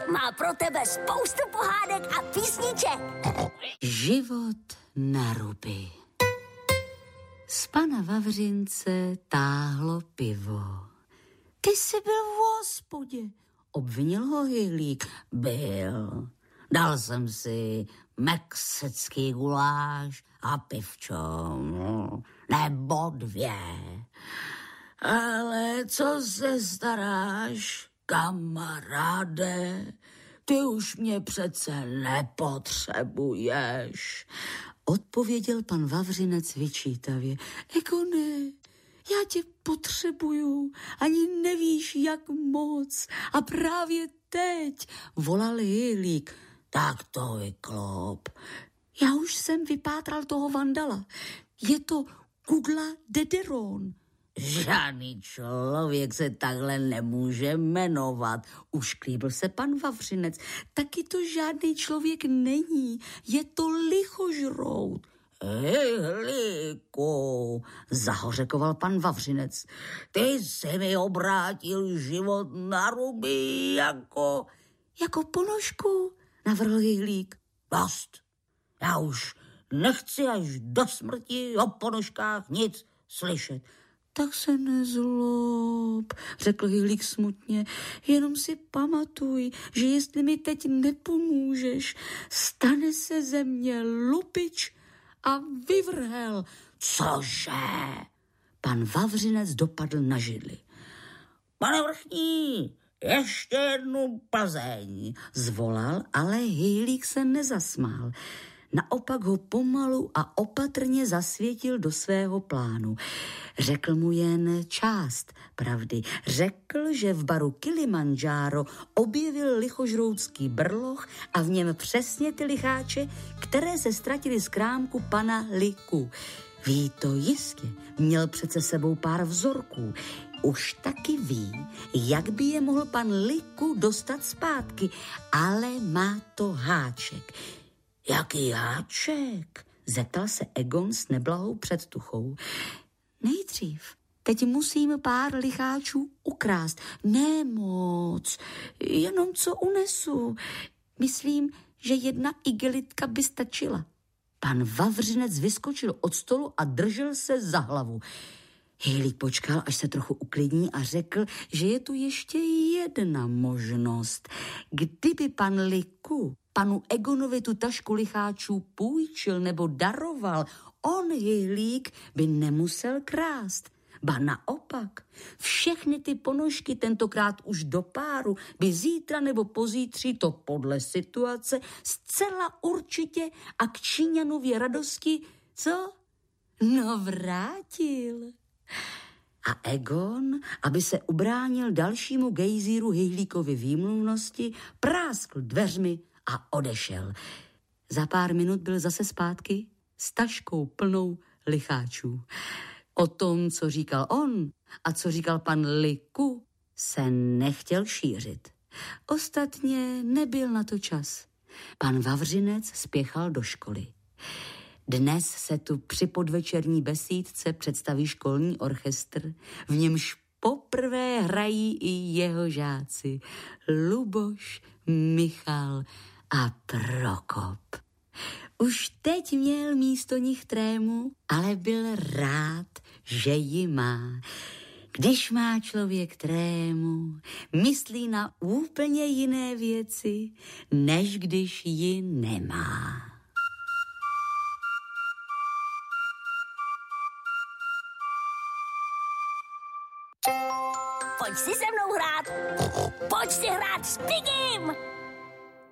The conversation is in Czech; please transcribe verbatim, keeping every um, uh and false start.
má pro tebe spoustu pohádek a písniček. Život na ruby. Z pana Vavřince táhlo pivo. Ty jsi byl v hospodě, obvinil ho Hejlík. Byl. Dal jsem si mexický guláš a pivčo, nebo dvě. Ale co se staráš, kamaráde? Ty už mě přece nepotřebuješ, odpověděl pan Vavřinec vyčítavě. Jako ne, já tě potřebuju, ani nevíš, jak moc. A právě teď, volal Hejlík. Tak to vyklop. Já už jsem vypátral toho vandala. Je to Kugla Dederon. Žádný člověk se takhle nemůže jmenovat, ušklíbil se pan Vavřinec. Taky to žádný člověk není, je to lichožrout. Hejlíku, zahořekoval pan Vavřinec, ty jsi mi obrátil život na ruby jako... Jako ponožku, navrhl Hejlík. Dost, já už nechci až do smrti o ponožkách nic slyšet. Tak se nezlob, řekl Hejlík smutně, jenom si pamatuj, že jestli mi teď nepomůžeš, stane se ze mě lupič a vyvrhel. Cože? Pan Vavřinec dopadl na židli. Pane vrchní, ještě jednu Plzeň, zvolal, ale Hejlík se nezasmál. Naopak ho pomalu a opatrně zasvětil do svého plánu. Řekl mu jen část pravdy. Řekl, že v baru Kilimandžáro objevil lichožroutský brloch a v něm přesně ty licháče, které se ztratily z krámku pana Liku. Ví to jistě, měl přece sebou pár vzorků. Už taky ví, jak by je mohl pan Liku dostat zpátky, ale má to háček. Jaký háček? Zeptal se Egon s neblahou předtuchou. Nejdřív, teď musím pár licháčů ukrást. Ne moc, jenom co unesu. Myslím, že jedna igelitka by stačila. Pan Vavřinec vyskočil od stolu a držel se za hlavu. Hejlík počkal, až se trochu uklidní a řekl, že je tu ještě jedna možnost. Kdyby pan Liku panu Egonovi tu tašku licháčů půjčil nebo daroval, on, Hejlík, by nemusel krást. Ba naopak, všechny ty ponožky tentokrát už do páru by zítra nebo pozítří, to podle situace, zcela určitě a k Číňanově radosti, co? No vrátil. A Egon, aby se ubránil dalšímu gejzíru Hejlíkovy výmluvnosti, práskl dveřmi a odešel. Za pár minut byl zase zpátky s taškou plnou licháčů. O tom, co říkal on a co říkal pan Liku, se nechtěl šířit. Ostatně nebyl na to čas. Pan Vavřinec spěchal do školy. Dnes se tu při podvečerní besídce představí školní orchestr, v němž poprvé hrají i jeho žáci Luboš, Michal a Prokop. Už teď měl místo nich trému, ale byl rád, že ji má. Když má člověk trému, myslí na úplně jiné věci, než když ji nemá. Pojď si se mnou hrát. Pojď si hrát s Pigim.